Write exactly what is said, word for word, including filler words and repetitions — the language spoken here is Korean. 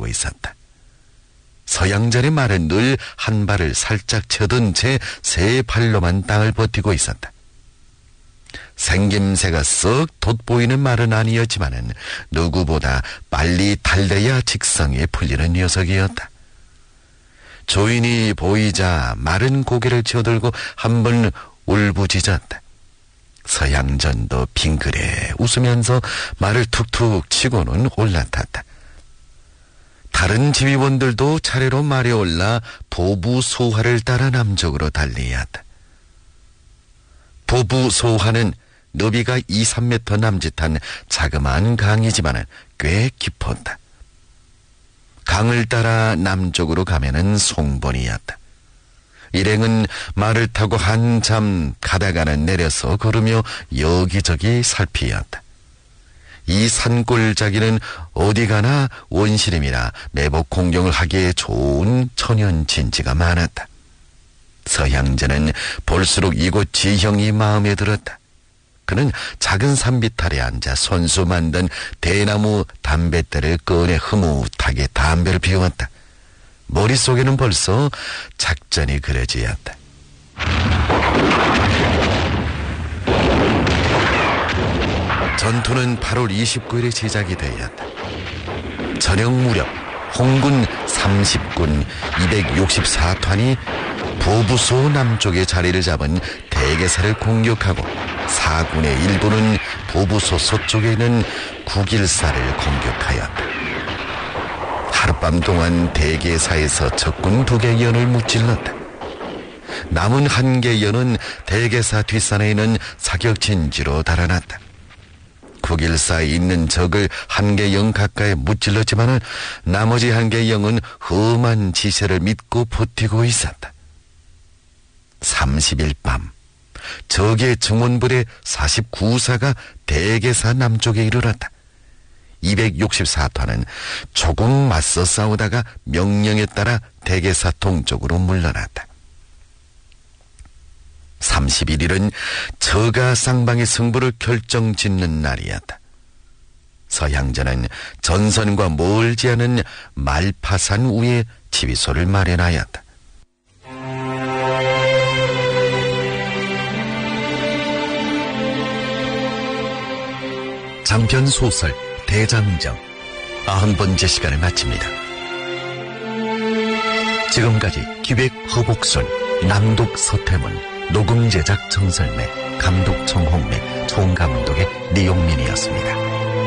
있었다. 서양전의 말은 늘 한 발을 살짝 쳐든 채 세 발로만 땅을 버티고 있었다. 생김새가 썩 돋보이는 말은 아니었지만은 누구보다 빨리 달려야 직성에 풀리는 녀석이었다. 조인이 보이자 마른 고개를 쥐어들고 한번 울부짖었다. 서양전도 빙그레 웃으면서 말을 툭툭 치고는 올라탔다. 다른 지휘원들도 차례로 말에 올라 보부소화를 따라 남쪽으로 달려야 한다. 보부소화는 너비가 이, 삼 미터 남짓한 자그마한 강이지만 꽤 깊었다. 강을 따라 남쪽으로 가면은 송본이었다. 일행은 말을 타고 한참 가다가는 내려서 걸으며 여기저기 살피었다. 이 산골짜기는 어디 가나 원시림이라 매복 공경을 하기에 좋은 천연진지가 많았다. 서양전은 볼수록 이곳 지형이 마음에 들었다. 그는 작은 산비탈에 앉아 손수 만든 대나무 담뱃대를 꺼내 흐뭇하게 담배를 피웠다. 머릿속에는 벌써 작전이 그려지었다. 전투는 팔월 이십구일에 시작이 되었다. 저녁 무렵 홍군 삼십군 이백육십사 탄이 보부소 남쪽에 자리를 잡은 대개사를 공격하고 사군의 일부는 보부소 서쪽에 있는 국일사를 공격하였다. 하룻밤 동안 대개사에서 적군 두 개 연을 무찔렀다. 남은 한 개 연은 대개사 뒷산에 있는 사격진지로 달아났다. 국일사에 있는 적을 한 개 영 가까이 무찔렀지만은 나머지 한 개 영은 험한 지세를 믿고 버티고 있었다. 삼십일 밤 적의 증원부대 사십구 사가 대개사 남쪽에 이르렀다. 이백육십사 탄은 조금 맞서 싸우다가 명령에 따라 대개사 동쪽으로 물러났다. 삼십일 일은 저가 쌍방의 승부를 결정짓는 날이었다. 서양전은 전선과 멀지 않은 말파산 위에 지휘소를 마련하였다. 장편 소설 대장정 아흔 번째 시간을 마칩니다. 지금까지 기획 허복순, 낭독 서태문, 녹음 제작 정설매, 감독 정홍래, 총감독의 리용민이었습니다.